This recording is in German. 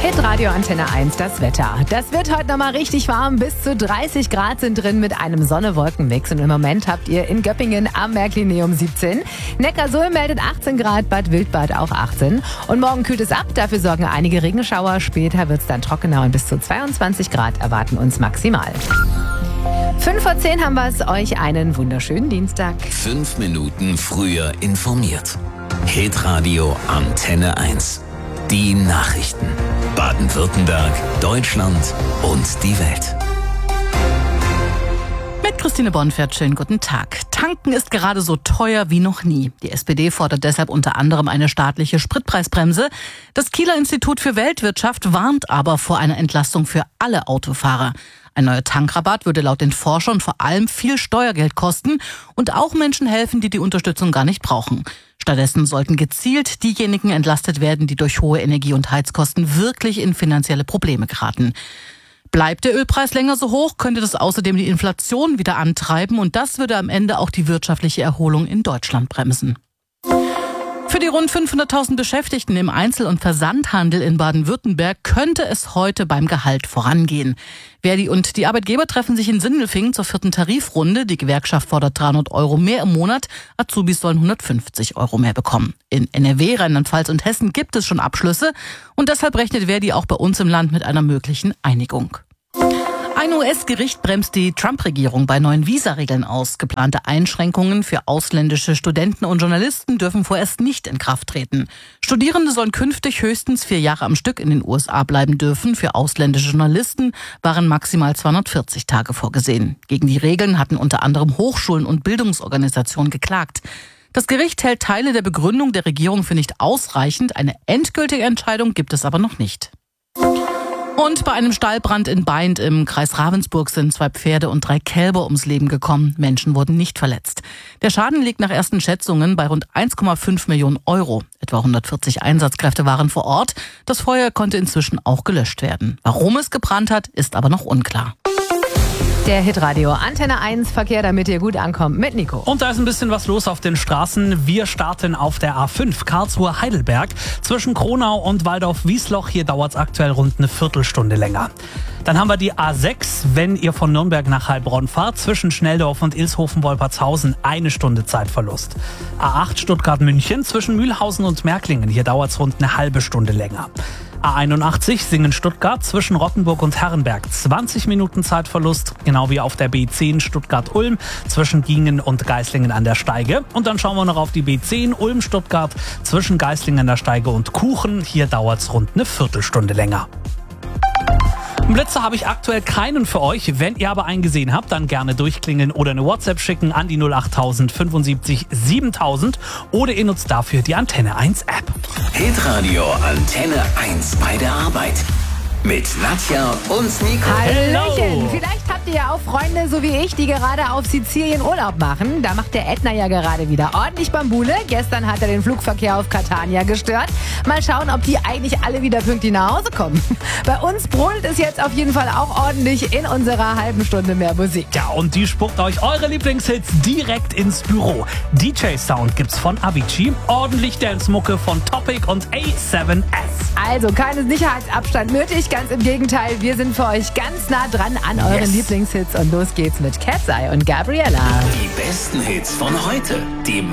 Hitradio Antenne 1, das Wetter. Das wird heute nochmal richtig warm. Bis zu 30 Grad sind drin mit einem Sonne-Wolken-Mix. Und im Moment habt ihr in Göppingen am Märklineum 17. Neckarsulm meldet 18 Grad, Bad Wildbad auch 18. Und morgen kühlt es ab. Dafür sorgen einige Regenschauer. Später wird es dann trockener und bis zu 22 Grad erwarten uns maximal. 5:10 haben wir es euch. Einen wunderschönen Dienstag. 5 Minuten früher informiert. Hitradio Antenne 1. Die Nachrichten. Baden-Württemberg, Deutschland und die Welt. Mit Christine Bonfert, schönen guten Tag. Tanken ist gerade so teuer wie noch nie. Die SPD fordert deshalb unter anderem eine staatliche Spritpreisbremse. Das Kieler Institut für Weltwirtschaft warnt aber vor einer Entlastung für alle Autofahrer. Ein neuer Tankrabatt würde laut den Forschern vor allem viel Steuergeld kosten und auch Menschen helfen, die die Unterstützung gar nicht brauchen. Stattdessen sollten gezielt diejenigen entlastet werden, die durch hohe Energie- und Heizkosten wirklich in finanzielle Probleme geraten. Bleibt der Ölpreis länger so hoch, könnte das außerdem die Inflation wieder antreiben und das würde am Ende auch die wirtschaftliche Erholung in Deutschland bremsen. Für die rund 500.000 Beschäftigten im Einzel- und Versandhandel in Baden-Württemberg könnte es heute beim Gehalt vorangehen. Verdi und die Arbeitgeber treffen sich in Sindelfingen zur 4. Tarifrunde. Die Gewerkschaft fordert 300 € mehr im Monat. Azubis sollen 150 € mehr bekommen. In NRW, Rheinland-Pfalz und Hessen gibt es schon Abschlüsse. Und deshalb rechnet Verdi auch bei uns im Land mit einer möglichen Einigung. Ein US-Gericht bremst die Trump-Regierung bei neuen Visaregeln aus. Geplante Einschränkungen für ausländische Studenten und Journalisten dürfen vorerst nicht in Kraft treten. Studierende sollen künftig höchstens 4 Jahre am Stück in den USA bleiben dürfen. Für ausländische Journalisten waren maximal 240 Tage vorgesehen. Gegen die Regeln hatten unter anderem Hochschulen und Bildungsorganisationen geklagt. Das Gericht hält Teile der Begründung der Regierung für nicht ausreichend. Eine endgültige Entscheidung gibt es aber noch nicht. Und bei einem Stallbrand in Beint im Kreis Ravensburg sind 2 Pferde und 3 Kälber ums Leben gekommen. Menschen wurden nicht verletzt. Der Schaden liegt nach ersten Schätzungen bei rund 1,5 Millionen €. Etwa 140 Einsatzkräfte waren vor Ort. Das Feuer konnte inzwischen auch gelöscht werden. Warum es gebrannt hat, ist aber noch unklar. Der Hitradio Antenne 1 Verkehr, damit ihr gut ankommt, mit Nico. Und da ist ein bisschen was los auf den Straßen. Wir starten auf der A5 Karlsruhe-Heidelberg zwischen Kronau und Waldorf-Wiesloch. Hier dauert es aktuell rund eine Viertelstunde länger. Dann haben wir die A6, wenn ihr von Nürnberg nach Heilbronn fahrt, zwischen Schnelldorf und Ilshofen-Wolpertshausen 1 Stunde Zeitverlust. A8 Stuttgart-München zwischen Mühlhausen und Märklingen. Hier dauert es rund eine halbe Stunde länger. A81 Singen-Stuttgart zwischen Rottenburg und Herrenberg 20 Minuten Zeitverlust, genau wie auf der B10 Stuttgart-Ulm zwischen Gingen und Geislingen an der Steige. Und dann schauen wir noch auf die B10 Ulm-Stuttgart zwischen Geislingen an der Steige und Kuchen. Hier dauert es rund eine Viertelstunde länger. Blitze habe ich aktuell keinen für euch. Wenn ihr aber einen gesehen habt, dann gerne durchklingeln oder eine WhatsApp schicken an die 08000 75 7000 oder ihr nutzt dafür die Antenne 1 App. Hitradio Antenne 1 bei der Arbeit. Mit Nadja und Nico. Hallöchen! Vielleicht habt ihr ja auch Freunde, so wie ich, die gerade auf Sizilien Urlaub machen. Da macht der Ätna ja gerade wieder ordentlich Bambule. Gestern hat er den Flugverkehr auf Catania gestört. Mal schauen, ob die eigentlich alle wieder pünktlich nach Hause kommen. Bei uns brodelt es jetzt auf jeden Fall auch ordentlich in unserer halben Stunde mehr Musik. Ja, und die spuckt euch eure Lieblingshits direkt ins Büro. DJ-Sound gibt's von Avicii, ordentlich Dance-Mucke von Topic und A7S. Also keinen Sicherheitsabstand nötig. Ganz im Gegenteil, wir sind für euch ganz nah dran an euren Lieblingshits und los geht's mit Cat's Eye und Gabriella. Die besten Hits von heute. Die